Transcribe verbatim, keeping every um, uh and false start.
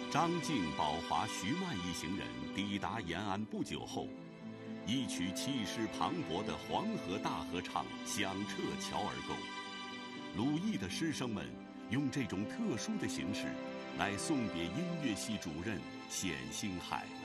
张静、宝华、徐曼一行人抵达延安不久后，一曲气势磅礴的《黄河大合唱》响彻乔儿沟。鲁艺的师生们用这种特殊的形式来送别音乐系主任冼星海。